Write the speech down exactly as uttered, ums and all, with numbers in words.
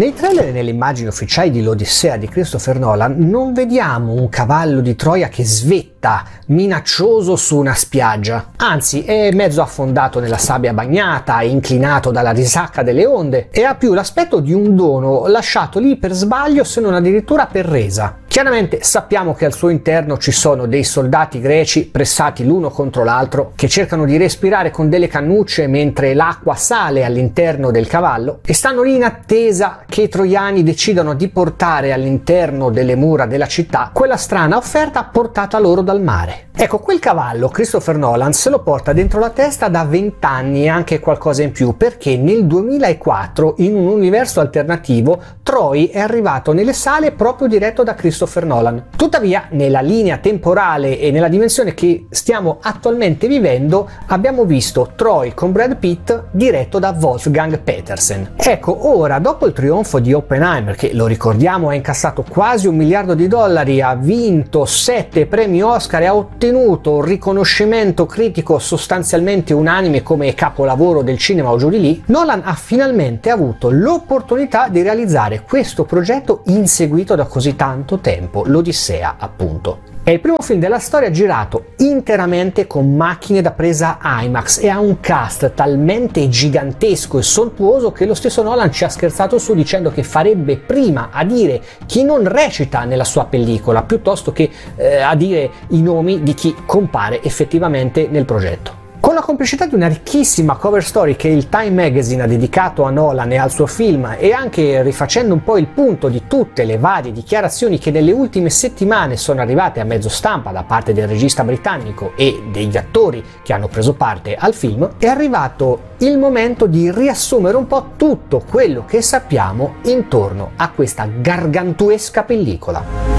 Nei trailer e nelle immagini ufficiali di L'Odissea di Christopher Nolan non vediamo un cavallo di Troia che svetta minaccioso su una spiaggia, anzi è mezzo affondato nella sabbia bagnata, inclinato dalla risacca delle onde e ha più l'aspetto di un dono lasciato lì per sbaglio, se non addirittura per resa. Chiaramente sappiamo che al suo interno ci sono dei soldati greci pressati l'uno contro l'altro che cercano di respirare con delle cannucce mentre l'acqua sale all'interno del cavallo e stanno lì in attesa che i troiani decidano di portare all'interno delle mura della città quella strana offerta portata loro dal mare. Ecco, quel cavallo Christopher Nolan se lo porta dentro la testa da vent'anni e anche qualcosa in più, perché nel duemilaquattro, in un universo alternativo, Troy è arrivato nelle sale proprio diretto da Christopher Nolan. Tuttavia, nella linea temporale e nella dimensione che stiamo attualmente vivendo, abbiamo visto Troy con Brad Pitt diretto da Wolfgang Petersen. Ecco, ora, dopo il trionfo di Oppenheimer, che lo ricordiamo ha incassato quasi un miliardo di dollari, ha vinto sette premi Oscar e ha ottenuto un riconoscimento critico sostanzialmente unanime come capolavoro del cinema o giù di lì, Nolan ha finalmente avuto l'opportunità di realizzare questo progetto inseguito da così tanto tempo, l'Odissea appunto. È il primo film della storia girato interamente con macchine da presa IMAX e ha un cast talmente gigantesco e sontuoso che lo stesso Nolan ci ha scherzato su dicendo che farebbe prima a dire chi non recita nella sua pellicola piuttosto che eh, a dire i nomi di chi compare effettivamente nel progetto. Con la complicità di una ricchissima cover story che il Time Magazine ha dedicato a Nolan e al suo film, e anche rifacendo un po' il punto di tutte le varie dichiarazioni che nelle ultime settimane sono arrivate a mezzo stampa da parte del regista britannico e degli attori che hanno preso parte al film, è arrivato il momento di riassumere un po' tutto quello che sappiamo intorno a questa gargantuesca pellicola.